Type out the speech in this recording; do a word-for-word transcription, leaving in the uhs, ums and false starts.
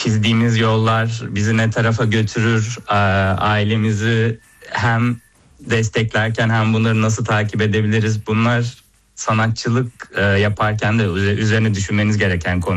çizdiğimiz yollar bizi ne tarafa götürür, e, ailemizi hem desteklerken hem bunları nasıl takip edebiliriz, bunlar sanatçılık e, yaparken de üzerine düşünmeniz gereken konu.